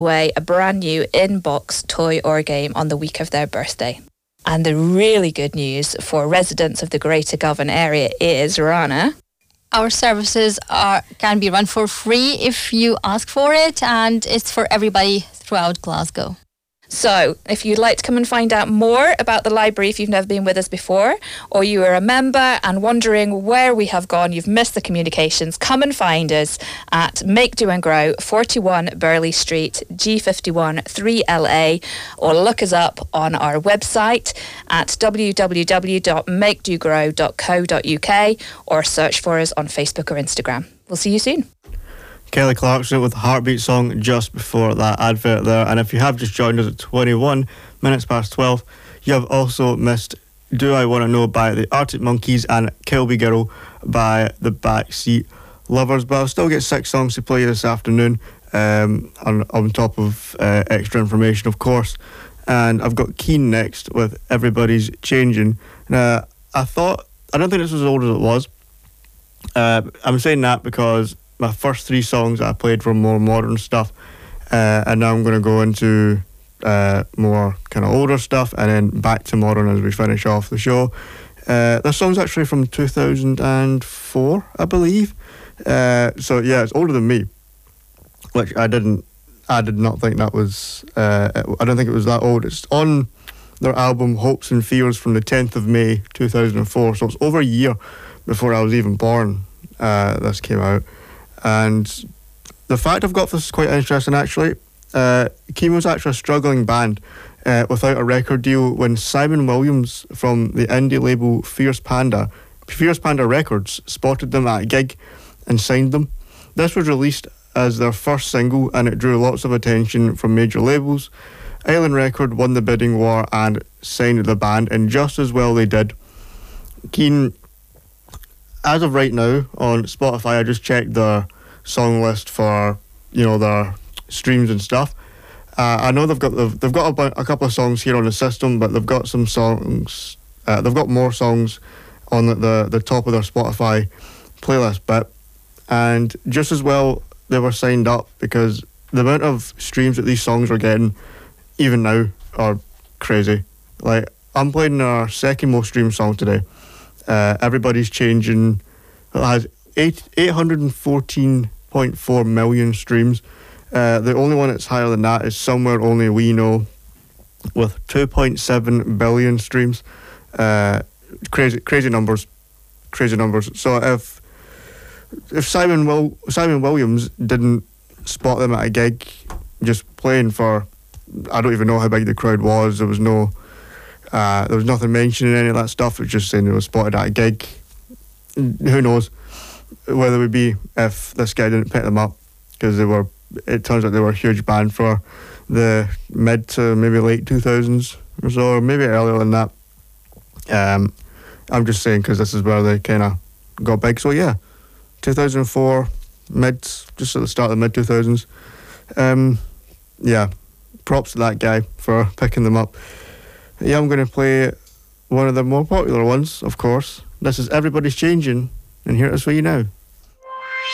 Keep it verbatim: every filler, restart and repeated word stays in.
away a brand new in-box toy or game on the week of their birthday. And the really good news for residents of the Greater Govan area is, Rana, our services are can be run for free if you ask for it, and it's for everybody throughout Glasgow. So, if you'd like to come and find out more about the library if you've never been with us before, or you are a member and wondering where we have gone, you've missed the communications, come and find us at Make Do and Grow, forty-one Burley Street, G fifty-one three L A, or look us up on our website at w w w dot make do grow dot co dot u k, or search for us on Facebook or Instagram. We'll see you soon. Kelly Clarkson with Heartbeat song just before that advert there. And if you have just joined us at twenty-one minutes past twelve, you have also missed Do I Want to Know by the Arctic Monkeys and Kilby Girl by the Backseat Lovers. But I'll still get six songs to play this afternoon, um, on, on top of uh, extra information, of course. And I've got Keane next with Everybody's Changing. Now, I thought, I don't think this was as old as it was. Uh, I'm saying that because my first three songs that I played were more modern stuff, uh, and now I'm going to go into uh, more kind of older stuff and then back to modern as we finish off the show. Uh, this song's actually from two thousand four, I believe. Uh, so yeah, it's older than me, which I didn't, I did not think that was, uh, I don't think it was that old. It's on their album Hopes and Fears from the tenth of May two thousand four, so it's over a year before I was even born. Uh, this came out. And the fact I've got for this is quite interesting, actually. Uh, Keane was actually a struggling band uh, without a record deal when Simon Williams from the indie label Fierce Panda, Fierce Panda Records, spotted them at a gig and signed them. This was released as their first single, and it drew lots of attention from major labels. Island Record won the bidding war and signed the band, and just as well they did. Keane, as of right now on Spotify, I just checked their song list for, you know, their streams and stuff. Uh, I know they've got they've, they've got a, a couple of songs here on the system, but they've got some songs. Uh, they've got more songs on the, the the top of their Spotify playlist bit, and just as well they were signed up, because the amount of streams that these songs are getting, even now, are crazy. Like, I'm playing our second most streamed song today. Uh, Everybody's Changing. It has eight, eight hundred fourteen point four million streams. Uh, the only one that's higher than that is Somewhere Only We Know with two point seven billion streams. Uh, crazy, crazy numbers, crazy numbers. So if if Simon Will Simon Williams didn't spot them at a gig, just playing for, I don't even know how big the crowd was. There was no. Uh, there was nothing mentioning any of that stuff. It was just saying it was spotted at a gig. Who knows whether it would be if this guy didn't pick them up, because they were. It turns out they were a huge band for the mid to maybe late two thousands or so, or maybe earlier than that. Um, I'm just saying because this is where they kind of got big. So yeah, two thousand four, mid, just at the start of the mid two thousands. Um, yeah, props to that guy for picking them up. Yeah, I'm going to play one of the more popular ones, of course. This is Everybody's Changing, and here it is for you now.